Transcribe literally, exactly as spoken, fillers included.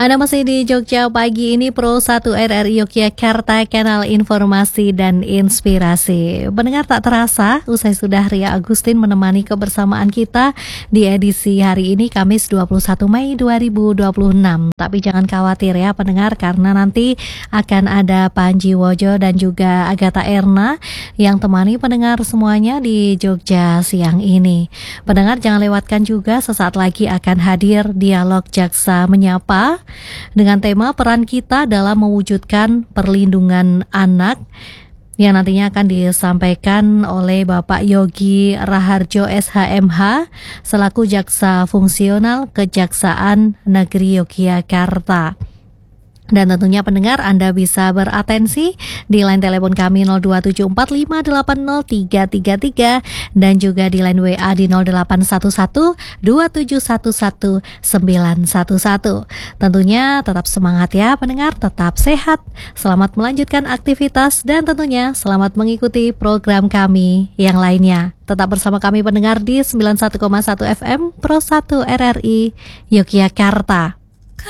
Anda masih di Jogja Pagi ini Pro satu R R I Yogyakarta, kanal informasi dan inspirasi. Pendengar, tak terasa usai sudah Ria Agustin menemani kebersamaan kita di edisi hari ini Kamis dua puluh satu Mei dua ribu dua puluh enam. Tapi jangan khawatir ya pendengar, karena nanti akan ada Panji Wojo dan juga Agatha Erna yang temani pendengar semuanya di Jogja siang ini. Pendengar jangan lewatkan juga, sesaat lagi akan hadir dialog Jaksa Menyapa dengan tema peran kita dalam mewujudkan perlindungan anak, yang nantinya akan disampaikan oleh Bapak Yogi Raharjo S H M H selaku Jaksa Fungsional Kejaksaan Negeri Yogyakarta. Dan tentunya pendengar, Anda bisa beratensi di line telepon kami nol dua tujuh empat lima delapan nol tiga tiga tiga dan juga di line W A di nol delapan satu satu dua tujuh satu satu sembilan satu satu. Tentunya tetap semangat ya pendengar, tetap sehat, selamat melanjutkan aktivitas, dan tentunya selamat mengikuti program kami yang lainnya. Tetap bersama kami pendengar di sembilan puluh satu koma satu F M Pro satu R R I Yogyakarta.